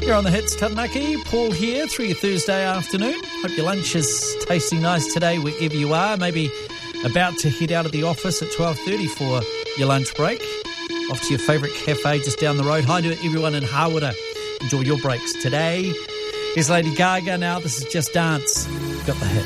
You're on the Hits, Taranaki. Paul here through your Thursday afternoon. Hope your lunch is tasting nice today wherever you are. Maybe about to head out of the office at 12:30 for your lunch break. Off to your favourite cafe just down the road. Hi to everyone in Hawera. Enjoy your breaks today. Here's Lady Gaga now. This is Just Dance. Got the hit.